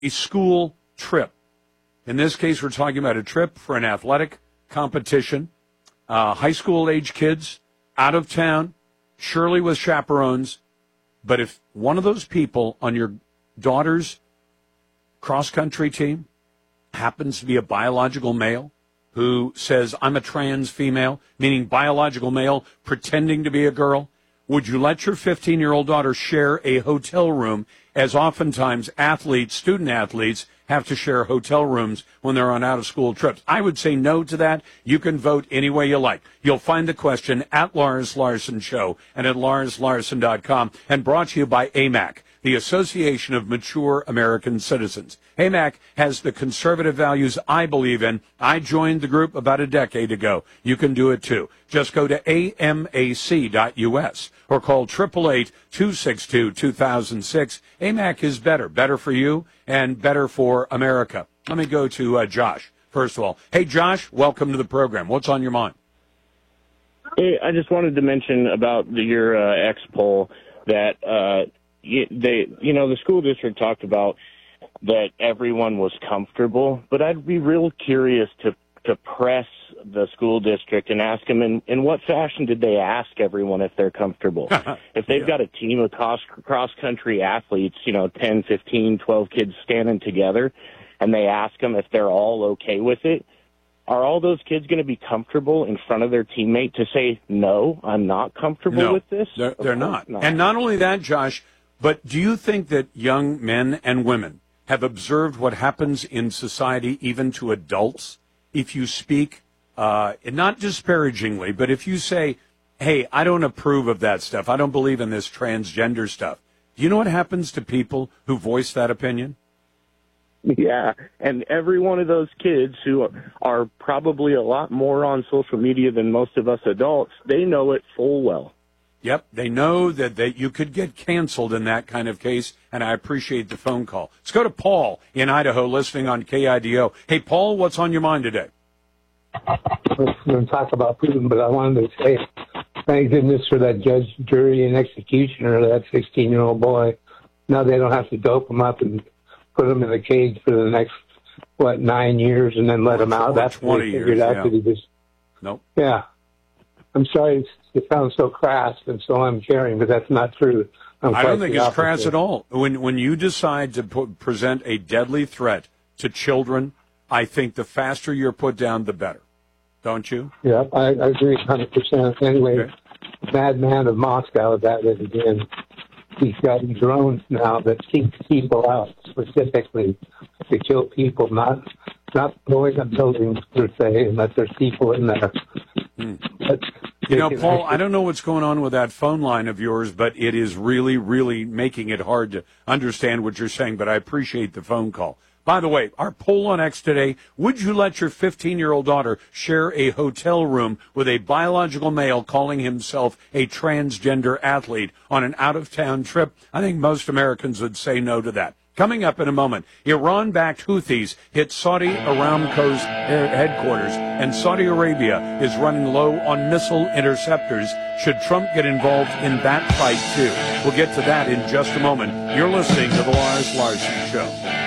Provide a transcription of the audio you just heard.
a school trip. In this case, we're talking about a trip for an athletic competition, high school-age kids, out of town, surely with chaperones. But if one of those people on your daughter's cross-country team happens to be a biological male who says, I'm a trans female, meaning biological male pretending to be a girl, would you let your 15-year-old daughter share a hotel room, as oftentimes athletes, student athletes, have to share hotel rooms when they're on out-of-school trips? I would say no to that. You can vote any way you like. You'll find the question at Lars Larson Show and at LarsLarson.com, and brought to you by AMAC, the Association of Mature American Citizens. AMAC has the conservative values I believe in. I joined the group about a decade ago. You can do it too. Just go to amac.us or call 888-262-2006. AMAC is better. Better for you and better for America. Let me go to Josh, first of all. Hey, Josh, welcome to the program. What's on your mind? Hey, I just wanted to mention about your X poll that the school district talked about that everyone was comfortable, but I'd be real curious to press the school district and ask them in what fashion did they ask everyone if they're comfortable. If they've got a team of cross-country athletes, 10, 15, 12 kids standing together, and they ask them if they're all okay with it, are all those kids going to be comfortable in front of their teammate to say, no, I'm not comfortable with this? They're not. And not only that, Josh, but do you think that young men and women have observed what happens in society, even to adults, if you speak, not disparagingly, but if you say, hey, I don't approve of that stuff, I don't believe in this transgender stuff, do you know what happens to people who voice that opinion? Yeah, and every one of those kids who are probably a lot more on social media than most of us adults, they know it full well. Yep, they know that you could get canceled in that kind of case, and I appreciate the phone call. Let's go to Paul in Idaho, listening on KIDO. Hey, Paul, what's on your mind today? I was going to talk about Putin, but I wanted to say thank goodness for that judge, jury, and executioner of that 16-year-old boy. Now they don't have to dope him up and put him in a cage for the next, 9 years and then let him out. That's 20 years, that he just... Nope. Yeah. I'm sorry it sounds so crass and so uncaring, but that's not true. I don't think it's crass at all. When you decide to present a deadly threat to children, I think the faster you're put down, the better. Don't you? Yeah, I agree 100%. Anyway, okay. Madman of Moscow is at it again. He's got drones now that seek people out specifically to kill people, not blowing up buildings per se, unless there's people in there. But, Paul, I don't know what's going on with that phone line of yours, but it is really, really making it hard to understand what you're saying, but I appreciate the phone call. By the way, our poll on X today, would you let your 15-year-old daughter share a hotel room with a biological male calling himself a transgender athlete on an out-of-town trip? I think most Americans would say no to that. Coming up in a moment, Iran-backed Houthis hit Saudi Aramco's headquarters, and Saudi Arabia is running low on missile interceptors. Should Trump get involved in that fight, too? We'll get to that in just a moment. You're listening to The Lars Larson Show.